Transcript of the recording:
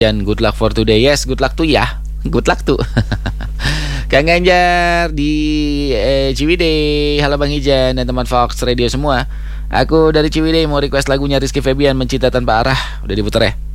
Dan good luck for today. Yes, good luck tuh ya. Good luck tuh. Kang Ganjar di Ciwidey. Halo Bang Ijan dan teman Fox Radio semua. Aku dari Ciwidey mau request lagunya Rizky Febian, Mencinta Tanpa Arah. Udah diputer ya?